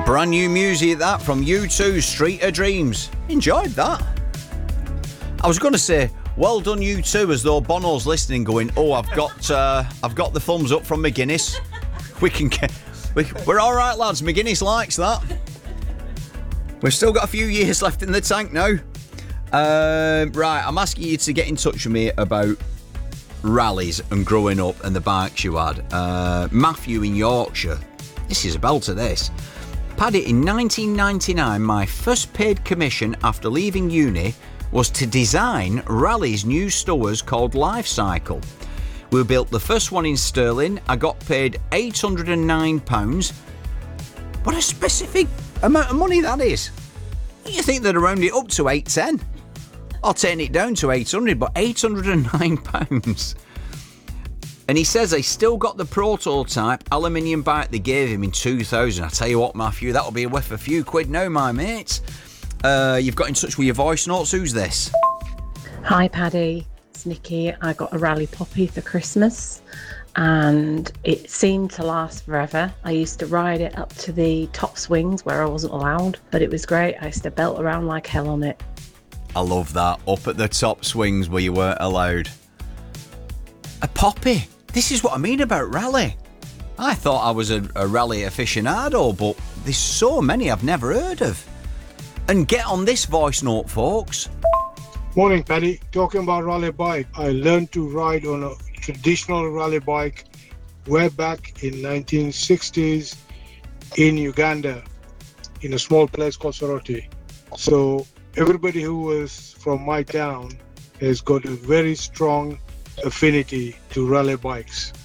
Brand new music, that, from U2, Street of Dreams. Enjoyed that. I was going to say, well done U2, as though Bono's listening going, oh, I've got the thumbs up from McGuinness. We're all right, lads. McGuinness likes that. We've still got a few years left in the tank now. Right, I'm asking you to get in touch with me about rallies and growing up and the bikes you had. Matthew in Yorkshire. This is a belter, this. Paddy, in 1999, my first paid commission after leaving uni was to design Rally's new stores called Lifecycle. We built the first one in Stirling. I got paid £809. What a specific amount of money that is. You think they'd round it up to 810? I'll turn it down to 800, but £809. And he says I still got the prototype aluminium bike they gave him in 2000. I tell you what, Matthew, that'll be worth a few quid now, my mate. You've got in touch with your voice notes. Who's this? Hi, Paddy. It's Nikki. I got a Rally Poppy for Christmas, and it seemed to last forever. I used to ride it up to the top swings where I wasn't allowed, but it was great. I used to belt around like hell on it. I love that. Up at the top swings where you weren't allowed. A Poppy. This is what I mean about rally. I thought I was a rally aficionado, but there's so many I've never heard of. And get on this voice note, folks. Morning, Paddy. Talking about rally bike, I learned to ride on a traditional rally bike way back in 1960s in Uganda, in a small place called Soroti. So everybody who was from my town has got a very strong affinity to rally bikes.